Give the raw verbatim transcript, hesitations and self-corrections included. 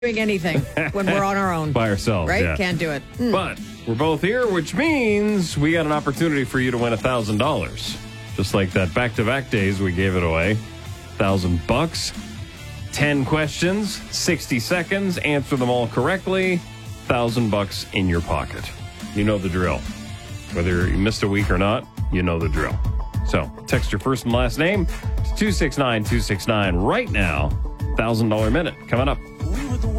doing anything when we're on our own. By ourselves, right? yeah. Can't do it. Mm. But we're both here, which means we got an opportunity for you to win one thousand dollars. Just like that back-to-back days, we gave it away. one thousand bucks. ten questions, sixty seconds, answer them all correctly. one thousand bucks in your pocket. You know the drill. Whether you missed a week or not, you know the drill. So text your first and last name to two six nine two six nine right now. one thousand dollars minute coming up.